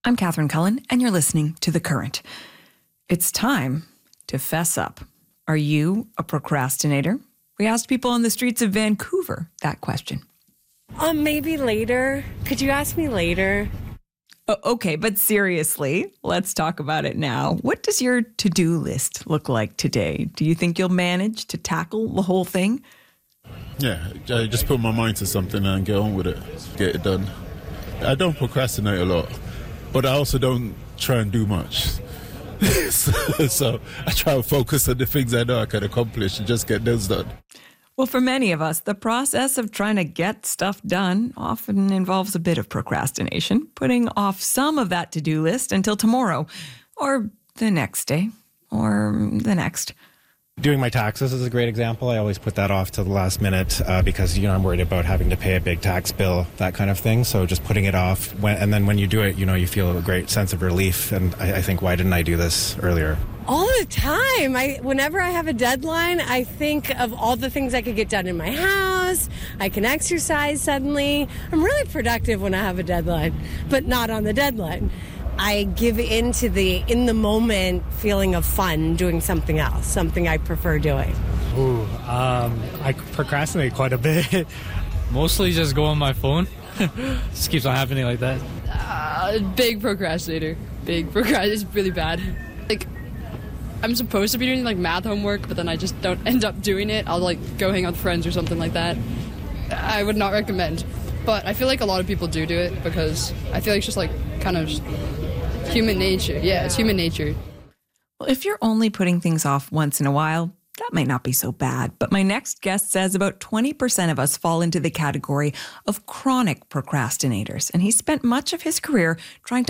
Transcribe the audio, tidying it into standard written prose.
I'm Catherine Cullen, and you're listening to The Current. It's time to fess up. Are you a procrastinator? We asked people on the streets of Vancouver that question. Maybe later. Could you ask me later? Okay, but seriously, let's talk about it now. What does your to-do list look like today? Do you think you'll manage to tackle the whole thing? Yeah, I just put my mind to something and get on with it, get it done. I don't procrastinate a lot, but I also don't try and do much. So I try and focus on the things I know I can accomplish and just get those done. Well, for many of us, the process of trying to get stuff done often involves a bit of procrastination, putting off some of that to-do list until tomorrow, or the next day, or the next. Doing my taxes is a great example. I always put that off to the last minute because, I'm worried about having to pay a big tax bill, that kind of thing. So just putting it off. And then when you do it, you feel a great sense of relief. And I think, why didn't I do this earlier? All the time. Whenever I have a deadline, I think of all the things I could get done in my house. I can exercise suddenly. I'm really productive when I have a deadline, but not on the deadline. I give in to the in-the-moment feeling of fun doing something else, something I prefer doing. I procrastinate quite a bit. Mostly just go on my phone. Just keeps on happening like that. Big procrastinator. It's really bad. I'm supposed to be doing math homework, but then I just don't end up doing it. I'll go hang out with friends or something like that. I would not recommend. But I feel like a lot of people do it because I feel like it's just kind of human nature. Yeah, it's human nature. Well, if you're only putting things off once in a while, that might not be so bad. But my next guest says about 20% of us fall into the category of chronic procrastinators. And he spent much of his career trying to